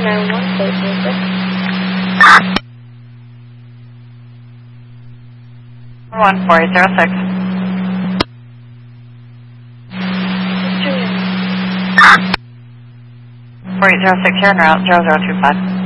911, code 06. 4806. 4806, you're en route, 0025.